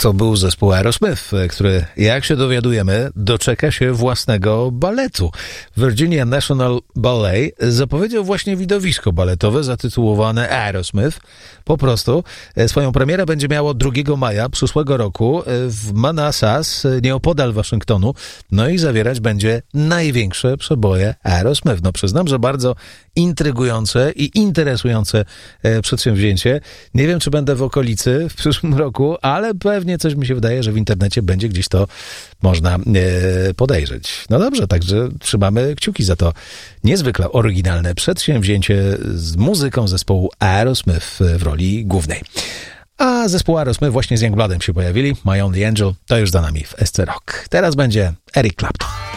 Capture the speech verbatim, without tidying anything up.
To był zespół Aerosmith, który, jak się dowiadujemy, doczeka się własnego baletu. Virginia National Ballet zapowiedział właśnie widowisko baletowe zatytułowane Aerosmith. Po prostu swoją premierę będzie miało drugiego maja przyszłego roku w Manassas, nieopodal Waszyngtonu. No i zawierać będzie największe przeboje Aerosmith. No przyznam, że bardzo intrygujące i interesujące przedsięwzięcie. Nie wiem, czy będę w okolicy w przyszłym roku, ale pewnie coś mi się wydaje, że w internecie będzie gdzieś to można podejrzeć. No dobrze, także trzymamy kciuki za to niezwykle oryginalne przedsięwzięcie z muzyką zespołu Aerosmith w roli głównej. A zespół Aerosmith właśnie z Youngbloodem się pojawili. My Only Angel to już za nami w S C Rock. Teraz będzie Eric Clapton.